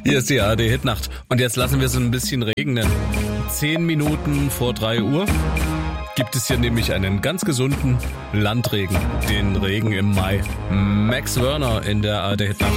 Hier ist die ARD Hitnacht und jetzt lassen wir es ein bisschen regnen. 10 Minuten vor 3 Uhr gibt es hier nämlich einen ganz gesunden Landregen, den Regen im Mai. Max Werner in der ARD Hitnacht.